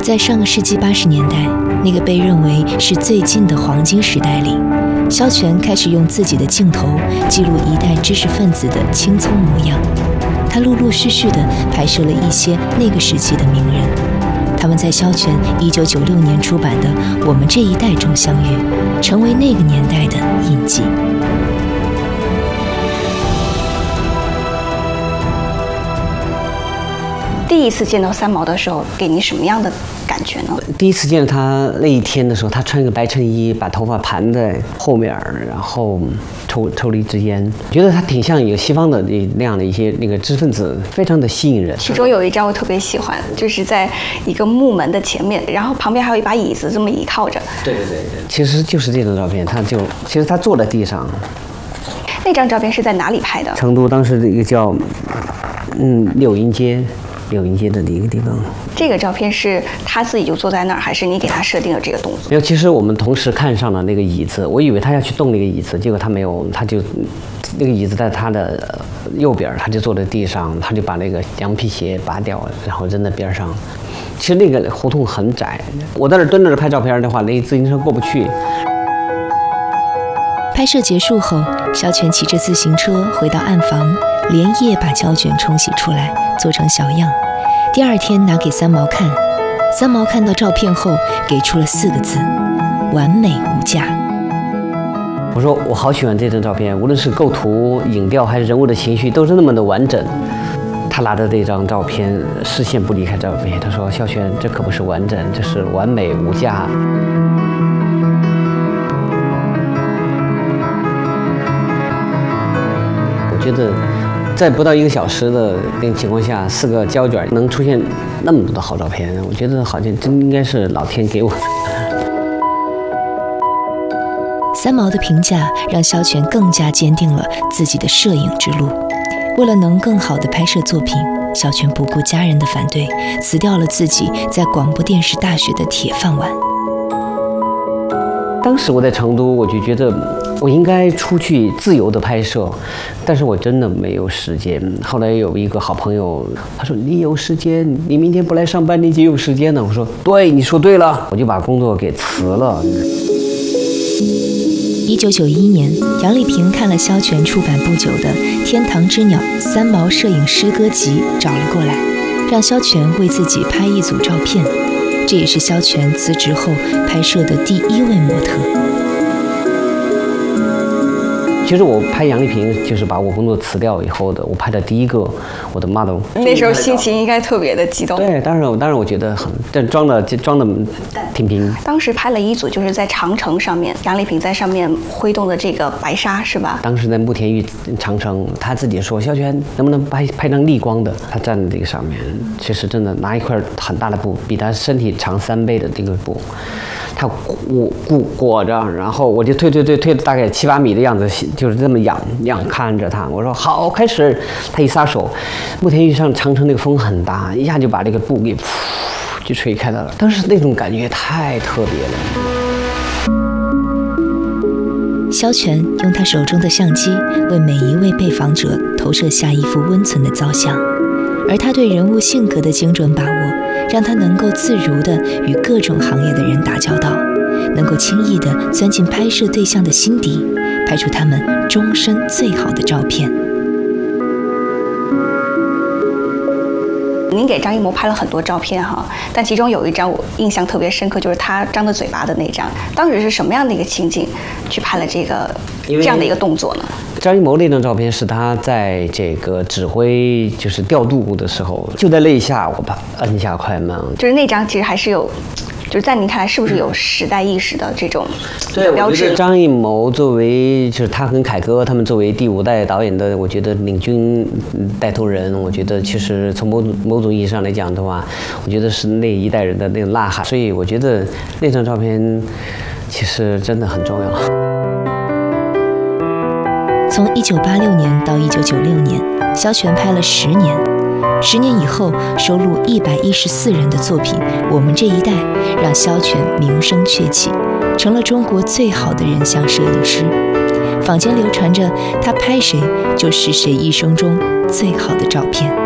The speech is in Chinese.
在上个世纪80年代，那个被认为是最近的黄金时代里，萧全开始用自己的镜头记录一代知识分子的青葱模样。他陆陆续续地拍摄了一些那个时期的名人，他们在萧全1996年出版的《我们这一代》中相遇，成为那个年代的印记。 第一次见到三毛的时候，给你什么样的感觉呢？ 第一次见到他那一天的时候，他穿一个白衬衣，把头发盘在后面，然后抽了一支烟，觉得他挺像一个西方的那样的一些那个知识分子，非常的吸引人。 其中有一张我特别喜欢，就是在一个木门的前面，然后旁边还有一把椅子，这么倚靠着。 对，其实就是这张照片，其实他坐在地上。 那张照片是在哪里拍的？ 成都当时的一个叫柳荫街的一个地方。 这个照片是他自己就坐在那儿，还是你给他设定了这个动作？ 没有，其实我们同时看上了那个椅子，我以为他要去动那个椅子，结果他没有，他就那个椅子在他的右边，他就坐在地上，他就把那个羊皮鞋拔掉，然后扔在边上。其实那个胡同很窄，我在那蹲着拍照片的话，那自行车过不去。 拍摄结束后，萧全骑着自行车回到暗房，连夜把胶卷冲洗出来，做成小样。第二天拿给三毛看，三毛看到照片后给出了4个字：完美无价。 我说我好喜欢这张照片，无论是构图、影调还是人物的情绪，都是那么的完整。他拿着这张照片，视线不离开照片，他说：“萧全，这可不是完整，这是完美无价。”我觉得，在不到1个小时的那个情况下，4个胶卷能出现那么多的好照片，我觉得好像真应该是老天给我的。 三毛的评价让萧全更加坚定了自己的摄影之路。为了能更好地拍摄作品，萧全不顾家人的反对，辞掉了自己在广播电视大学的铁饭碗。 当时我在成都，我就觉得我应该出去自由的拍摄，但是我真的没有时间。后来有一个好朋友，他说：“你有时间，你明天不来上班，你就有时间了。”我说：“对，你说对了。”我就把工作给辞了。 1991年，杨丽萍看了萧全出版不久的《天堂之鸟》三毛摄影诗歌集，找了过来，让萧全为自己拍一组照片。这也是萧全辞职后拍摄的第1位模特。 其实我拍杨丽萍就是把我工作辞掉以后的，我拍的第一个我的 model。 那时候心情应该特别的激动。 对，当然我觉得很，但装的挺平。 当时拍了一组，就是在长城上面，杨丽萍在上面挥动的这个白纱，是吧？ 当时在慕田峪长城，他自己说：“萧全能不能拍张逆光的？”他站在这个上面，其实真的拿一块很大的布，比他身体长3倍的这个布。他裹着，然后我就推了大概7、8米的样子，就是这么仰看着他。我说好，开始。他一撒手，慕田峪上长城那个风很大，一下就把这个布给就吹开了。当时那种感觉太特别了。 萧全用他手中的相机为每一位被访者投射下一幅温存的造像，而他对人物性格的精准把握，让他能够自如地与各种行业的人打交道，能够轻易地钻进拍摄对象的心底，拍出他们终身最好的照片。 您给张艺谋拍了很多照片哈，但其中有一张我印象特别深刻，就是他张着嘴巴的那张。当时是什么样的一个情景去拍了这样的一个动作呢？ 张艺谋那张照片是他在这个指挥就是调度的时候，就在那一下我把摁下快门， 就是那张其实还是有。就是在您看来，是不是有时代意识的这种标志？ 张艺谋作为就是他跟凯歌他们作为第5代导演的，我觉得领军带头人，我觉得其实从某种意义上来讲的话，我觉得是那一代人的那种呐喊。所以我觉得那张照片其实真的很重要。 从1986年到1996年，萧全拍了10年。10年以后，收录114人的作品《我们这一代》，让萧全名声鹊起，成了中国最好的人像摄影师。坊间流传着他拍谁就是谁一生中最好的照片。